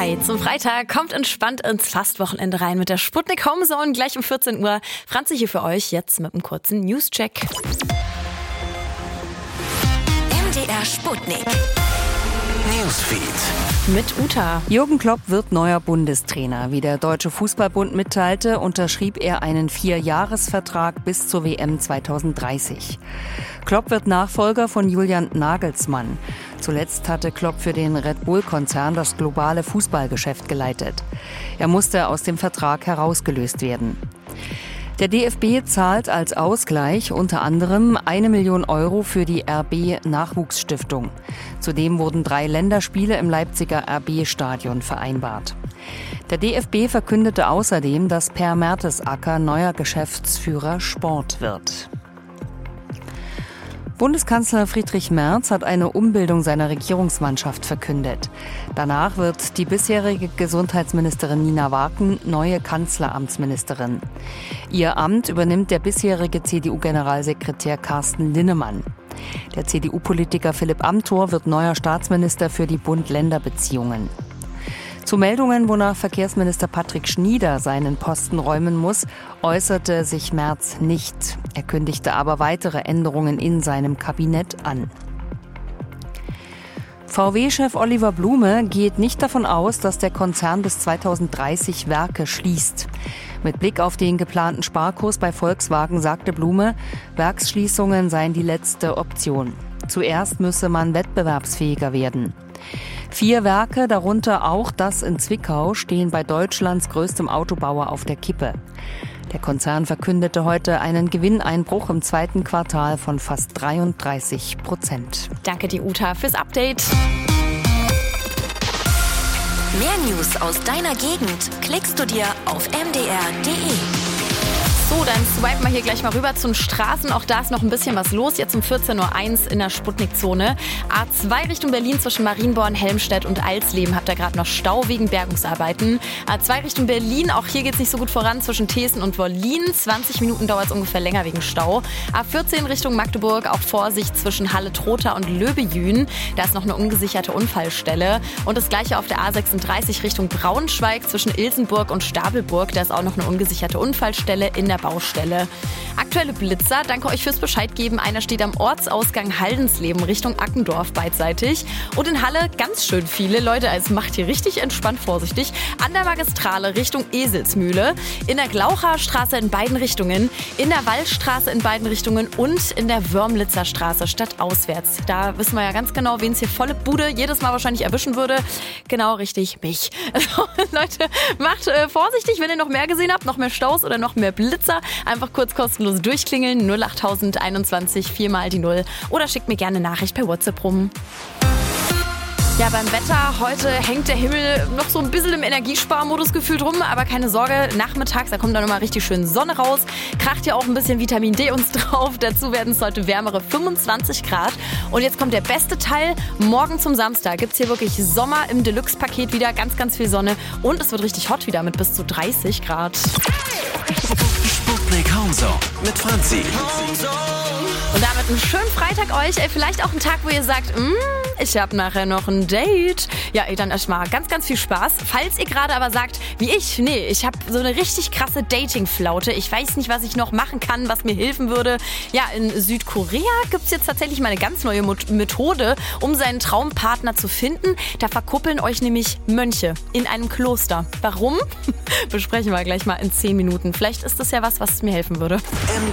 Hi, zum Freitag kommt entspannt ins Fastwochenende rein mit der Sputnik Homezone gleich um 14 Uhr. Franzi hier für euch, jetzt mit einem kurzen Newscheck. MDR Sputnik Newsfeed mit Uta. Jürgen Klopp wird neuer Bundestrainer. Wie der Deutsche Fußballbund mitteilte, unterschrieb er einen 4-Jahres-Vertrag bis zur WM 2030. Klopp wird Nachfolger von Julian Nagelsmann. Zuletzt hatte Klopp für den Red Bull-Konzern das globale Fußballgeschäft geleitet. Er musste aus dem Vertrag herausgelöst werden. Der DFB zahlt als Ausgleich unter anderem 1 Million Euro für die RB-Nachwuchsstiftung. Zudem wurden 3 Länderspiele im Leipziger RB-Stadion vereinbart. Der DFB verkündete außerdem, dass Per Mertesacker neuer Geschäftsführer Sport wird. Bundeskanzler Friedrich Merz hat eine Umbildung seiner Regierungsmannschaft verkündet. Danach wird die bisherige Gesundheitsministerin Nina Waken neue Kanzleramtsministerin. Ihr Amt übernimmt der bisherige CDU-Generalsekretär Carsten Linnemann. Der CDU-Politiker Philipp Amthor wird neuer Staatsminister für die Bund-Länder-Beziehungen. Zu Meldungen, wonach Verkehrsminister Patrick Schnieder seinen Posten räumen muss, äußerte sich Merz nicht. Er kündigte aber weitere Änderungen in seinem Kabinett an. VW-Chef Oliver Blume geht nicht davon aus, dass der Konzern bis 2030 Werke schließt. Mit Blick auf den geplanten Sparkurs bei Volkswagen sagte Blume, Werksschließungen seien die letzte Option. Zuerst müsse man wettbewerbsfähiger werden. 4 Werke, darunter auch das in Zwickau, stehen bei Deutschlands größtem Autobauer auf der Kippe. Der Konzern verkündete heute einen Gewinneinbruch im 2. Quartal von fast 33%. Danke dir, Uta, fürs Update. Mehr News aus deiner Gegend klickst du dir auf mdr.de. So, dann swipen wir hier gleich mal rüber zu den Straßen. Auch da ist noch ein bisschen was los. Jetzt um 14.01 Uhr in der Sputnik-Zone. A2 Richtung Berlin zwischen Marienborn, Helmstedt und Alsleben habt ihr gerade noch Stau wegen Bergungsarbeiten. A2 Richtung Berlin, auch hier geht es nicht so gut voran zwischen Thesen und Wollin. 20 Minuten dauert es ungefähr länger wegen Stau. A14 Richtung Magdeburg, auch Vorsicht zwischen Halle-Trotha und Löbejün. Da ist noch eine ungesicherte Unfallstelle. Und das gleiche auf der A36 Richtung Braunschweig zwischen Ilsenburg und Stapelburg. Da ist auch noch eine ungesicherte Unfallstelle in der Baustelle. Aktuelle Blitzer, danke euch fürs Bescheid geben. Einer steht am Ortsausgang Haldensleben Richtung Ackendorf beidseitig. Und in Halle ganz schön viele. Leute, es macht hier richtig entspannt vorsichtig. An der Magistrale Richtung Eselsmühle. In der Glaucherstraße in beiden Richtungen. In der Wallstraße in beiden Richtungen. Und in der Wörmlitzer Straße stadtauswärts. Da wissen wir ja ganz genau, wen es hier volle Bude jedes Mal wahrscheinlich erwischen würde. Genau richtig, mich. Also, Leute, macht vorsichtig, wenn ihr noch mehr gesehen habt, noch mehr Staus oder noch mehr Blitzer. Einfach kurz kostenlos durchklingeln, 08021 4 mal die 0 oder schickt mir gerne eine Nachricht per WhatsApp rum. Ja, beim Wetter heute hängt der Himmel noch so ein bisschen im Energiesparmodus gefühlt rum, aber keine Sorge, nachmittags, da kommt dann nochmal richtig schön Sonne raus, kracht ja auch ein bisschen Vitamin D uns drauf, dazu werden es heute wärmere 25 Grad und jetzt kommt der beste Teil, morgen zum Samstag gibt es hier wirklich Sommer im Deluxe-Paket wieder, ganz, ganz viel Sonne und es wird richtig hot wieder mit bis zu 30 Grad. Sputnik Homezone mit Franzi. Und damit einen schönen Freitag euch. Vielleicht auch einen Tag, wo ihr sagt, ich habe nachher noch ein Date. Ja, dann erstmal ganz, ganz viel Spaß. Falls ihr gerade aber sagt, wie ich, nee, ich habe so eine richtig krasse Dating-Flaute. Ich weiß nicht, was ich noch machen kann, was mir helfen würde. Ja, in Südkorea gibt es jetzt tatsächlich mal eine ganz neue Methode, um seinen Traumpartner zu finden. Da verkuppeln euch nämlich Mönche in einem Kloster. Warum? Besprechen wir gleich mal in 10 Minuten. Vielleicht ist das ja was mir helfen würde.